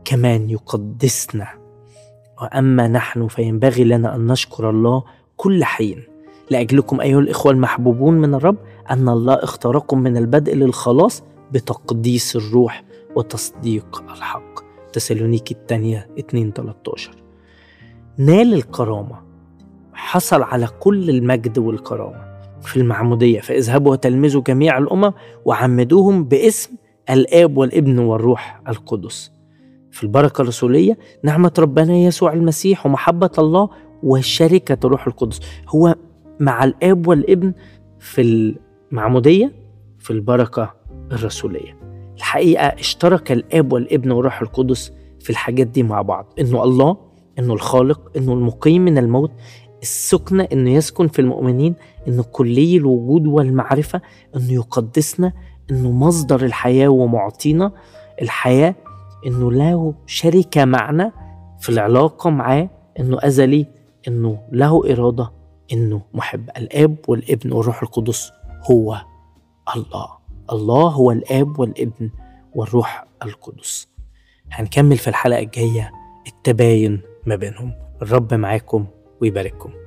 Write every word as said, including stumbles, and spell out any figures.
كمان يقدسنا. وأما نحن فينبغي لنا أن نشكر الله كل حين لأجلكم أيها الإخوة المحبوبون من الرب، أن الله اختاركم من البدء للخلاص بتقديس الروح وتصديق الحق. تسالونيكي الثانية اتنين تلتاشر. نال الكرامة، حصل على كل المجد والكرامة في المعمودية. فاذهبوا وتلمذوا جميع الأمم وعمدوهم باسم الآب والابن والروح القدس. في البركة الرسولية نعمة ربنا يسوع المسيح ومحبة الله وشركة الروح القدس. هو مع الآب والابن في المعمودية، في البركة الرسولية. الحقيقة اشترك الآب والابن والروح القدس في الحاجات دي مع بعض، إنه الله، إنه الخالق، إنه المقيم من الموت، السكنة، إنه يسكن في المؤمنين، إنه كلي الوجود والمعرفة، إنه يقدسنا، إنه مصدر الحياة ومعطينا الحياة، إنه له شركة معنا في العلاقة معاه، إنه أزلي، إنه له إرادة، إنه محب. الآب والابن والروح القدس هو الله. الله هو الآب والابن والروح القدس. هنكمل في الحلقة الجاية التباين ما بينهم. الرب معاكم ويبارككم.